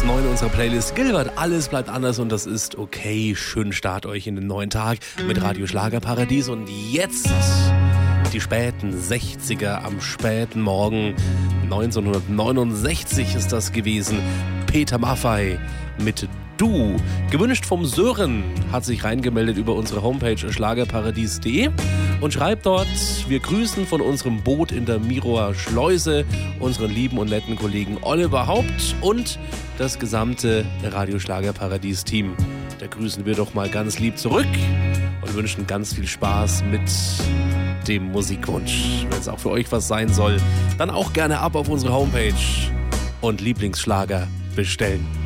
Platz 9 unserer Playlist. Gilbert, alles bleibt anders und das ist okay. Schönen Start euch in den neuen Tag mit Radio Schlagerparadies. Und jetzt die späten 60er am späten Morgen. 1969 ist das gewesen. Peter Maffay mit Du. Gewünscht vom Sören, hat sich reingemeldet über unsere Homepage schlagerparadies.de und schreibt dort: Wir grüßen von unserem Boot in der Miroer Schleuse unseren lieben und netten Kollegen Oliver Haupt und das gesamte Radio Schlagerparadies-Team. Da grüßen wir doch mal ganz lieb zurück und wünschen ganz viel Spaß mit dem Musikwunsch. Wenn es auch für euch was sein soll, dann auch gerne ab auf unsere Homepage und Lieblingsschlager bestellen.